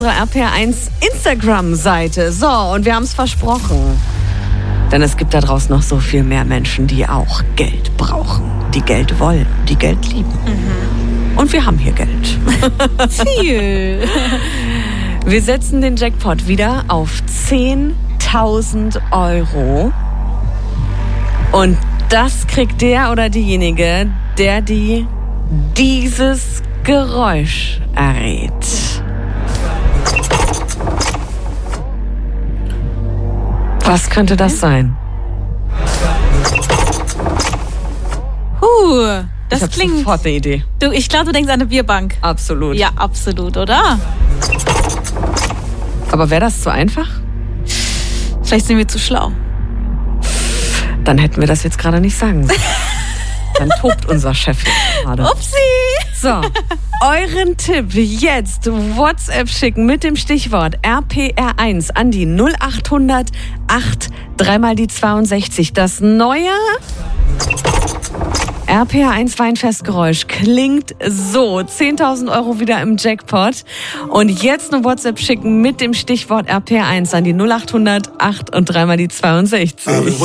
RPR1 Instagram-Seite. So, und wir haben es versprochen. Denn es gibt da draußen noch so viel mehr Menschen, die auch Geld brauchen, die Geld wollen, die Geld lieben. Und wir haben hier Geld. Viel. Wir setzen den Jackpot wieder auf 10.000 Euro. Und das kriegt der oder diejenige, der dieses Geräusch errät. Was könnte das sein? Das ich klingt. Sofort eine Idee. Ich glaube, du denkst an eine Bierbank. Absolut. Ja, absolut, oder? Aber wäre das zu einfach? Vielleicht sind wir zu schlau. Dann hätten wir das jetzt gerade nicht sagen sollen. Dann tobt unser Chef jetzt gerade. Upsi! So, euren Tipp jetzt WhatsApp schicken mit dem Stichwort RPR1 an die 0800 8 3 die 62. Das neue RPR1 Weinfestgeräusch klingt so. 10.000 Euro wieder im Jackpot. Und jetzt eine WhatsApp schicken mit dem Stichwort RPR1 an die 0800 8 und 3 die 62.